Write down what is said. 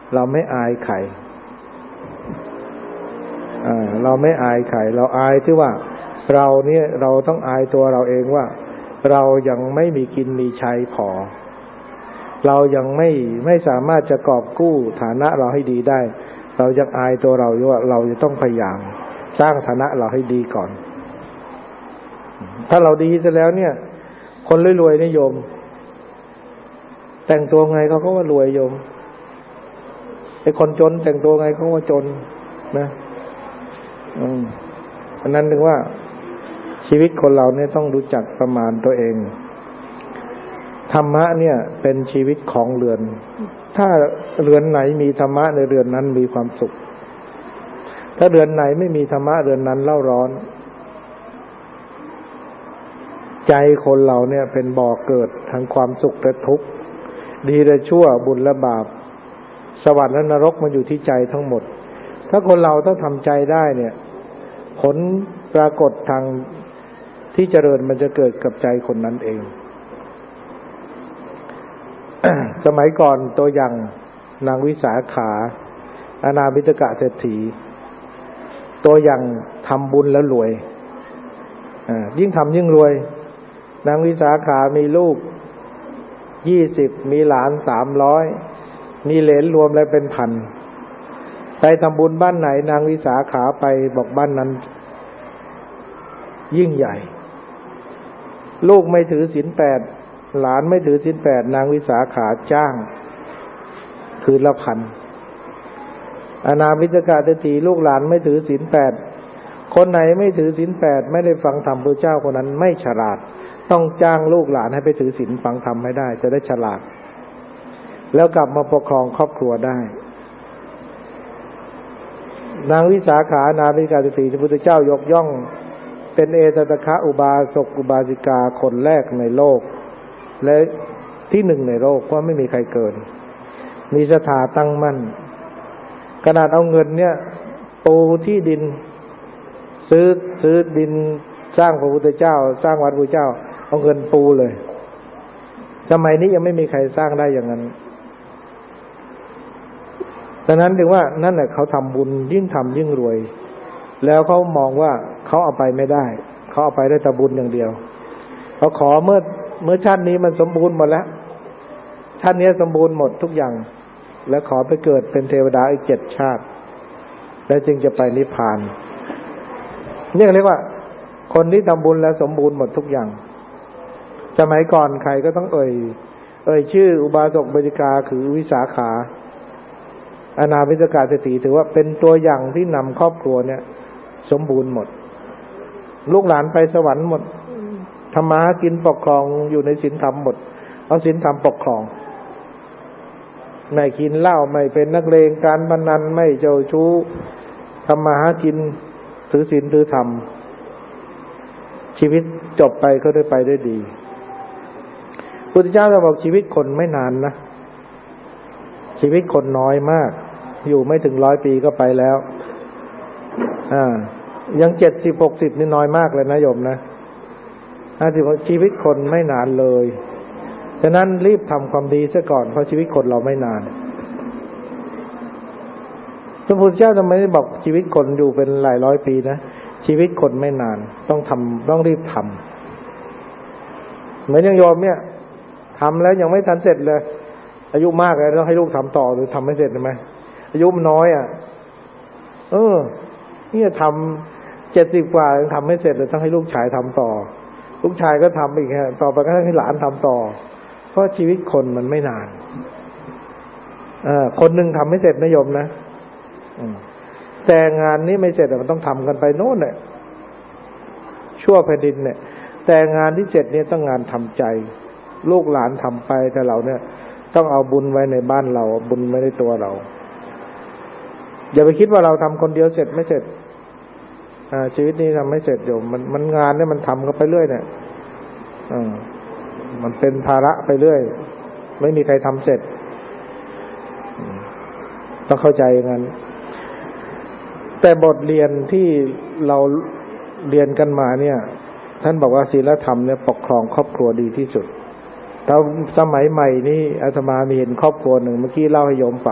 เราไม่อายใครเราไม่อายใครเราอายที่ว่าเราเนี่ยเราต้องอายตัวเราเองว่าเรายังไม่มีกินมีใช้พอเรายังไม่สามารถจะกอบกู้ฐานะเราให้ดีได้เรายังอายตัวเราอยู่ว่าเราจะต้องพยายามสร้างฐานะเราให้ดีก่อนถ้าเราดีเสร็จแล้วเนี่ยคนรวยๆนิยมแต่งตัวไงเขาก็ว่ารวยโยมไอ้คนจนแต่งตัวไงเขาว่าจนนะอันนั้นถึงว่าชีวิตคนเราเนี่ยต้องรู้จักประมาณตัวเองธรรมะเนี่ยเป็นชีวิตของเรือนถ้าเรือนไหนมีธรรมะในเรือนนั้นมีความสุขถ้าเรือนไหนไม่มีธรรมะเรือนนั้นเล่าร้อนใจคนเราเนี่ยเป็นบ่อเกิดทั้งความสุขและทุกข์ดีและชั่วบุญและบาปสวรรค์และนรกมันอยู่ที่ใจทั้งหมดถ้าคนเราต้องทำใจได้เนี่ยผลปรากฏทางที่เจริญมันจะเกิดกับใจคนนั้นเอง สมัยก่อนตัวอย่างนางวิสาขาอนามิตกะเศรษฐีตัวอย่างทำบุญแล้วรวยยิ่งทำยิ่งรวยนางวิสาขามีลูก20มีหลาน300มีเหลนรวมแล้วเป็นพันไปทำบุญบ้านไหนนางวิสาขาไปบอกบ้านนั้นยิ่งใหญ่ลูกไม่ถือศีล8หลานไม่ถือศีล8นางวิสาขาจ้างคืนละ1,000อนามิตกะเศรษฐีลูกหลานไม่ถือศีล8คนไหนไม่ถือศีล8ไม่ได้ฟังธรรมพระเจ้าคนนั้นไม่ฉลาดต้องจ้างลูกหลานให้ไปถือศีลฟังธรรมให้ได้จะได้ฉลาดแล้วกลับมาปกครองครอบครัวได้นางวิสาขานามิตกะเศรษฐีที่พระพุทธเจ้ายกย่องเป็นเอตตะคะอุบาสกอุบาสิกาคนแรกในโลกและที่1ในโลกเพราะไม่มีใครเกินมีศรัทธาตั้งมั่นขนาดเอาเงินเนี่ยปูที่ดินซื้อดินสร้างพระพุทธเจ้าสร้างวัดพระพุทธเจ้าเอาเงินปูเลยสมัยนี้ยังไม่มีใครสร้างได้อย่างนั้นดังนั้นถึงว่านั่นแหละเขาทำบุญยิ่งทำยิ่งรวยแล้วเขามองว่าเขาเอาไปไม่ได้เขาเอาไปได้แต่บุญอย่างเดียวเขาขอเมื่อชาตินี้มันสมบูรณ์หมดแล้วชาตินี้สมบูรณ์หมดทุกอย่างแล้วขอไปเกิดเป็นเทวดาอีก7 ชาติแล้วจึงจะไปนิพพานนี่เรียกว่าคนที่ทำบุญแล้วสมบูรณ์หมดทุกอย่างสมัยก่อนใครก็ต้องเอ่ยชื่ออุบาสกอุบาสิกาคือวิสาขาอนามิตกะเศรษฐีถือว่าเป็นตัวอย่างที่นำครอบครัวเนี่ยสมบูรณ์หมดลูกหลานไปสวรรค์หมดทำมาหากินปกครองอยู่ในศีลธรรมหมดเอาศีลธรรมปกครองไม่กินเหล้าไม่เป็นนักเลงการพนันไม่เจ้าชู้ทำมาหากินถือศีลถือธรรมชีวิตจบไปก็ได้ไปได้ดีพุทธเจ้าจะบอกชีวิตคนไม่นานนะชีวิตคนน้อยมากอยู่ไม่ถึง100 ปีก็ไปแล้วยัง70-60นี่น้อยมากเลยนะโยมนะ50ชีวิตคนไม่นานเลยฉะนั้นรีบทำความดีซะก่อนเพราะชีวิตคนเราไม่นานพระพุทธเจ้าทำไมได้บอกชีวิตคนอยู่เป็นหลายร้อยปีนะชีวิตคนไม่นานต้องรีบทำเหมือนอย่างโยมเนี่ยทำแล้วยังไม่ทันเสร็จเลยอายุมากแล้วต้องให้ลูกทำต่อหรือทำไม่เสร็จใช่ไหมอายุมันน้อยเนี่ยทำ70 กว่ายังทำไม่เสร็จเลยต้องให้ลูกชายทำต่อลูกชายก็ทำอีกฮะต่อไปก็ให้หลานทำต่อเพราะชีวิตคนมันไม่นานคนหนึ่งทำไม่เสร็จนะโยมนะแต่งานนี้ไม่เสร็จมันต้องทำกันไปโน่นเนี่ยชั่วแผ่นดินเนี่ยแต่งานที่เสร็จเนี่ยต้องงานทำใจลูกหลานทำไปแต่เราเนี่ยต้องเอาบุญไว้ในบ้านเราบุญไว้ในตัวเราอย่าไปคิดว่าเราทำคนเดียวเสร็จไม่เสร็จชีวิตนี้ทำไม่เสร็จเดี๋ยวมันงานเนี่ยมันทำกันไปเรื่อยเนี่ยมันเป็นภาระไปเรื่อยไม่มีใครทำเสร็จต้องเข้าใจอย่างนั้นแต่บทเรียนที่เราเรียนกันมาเนี่ยท่านบอกว่าศีลธรรมเนี่ยปกครองครอบครัวดีที่สุดถ้าสมัยใหม่นี้อาตมามีเห็นครอบครัวหนึ่งเมื่อกี้เล่าให้โยมฟัง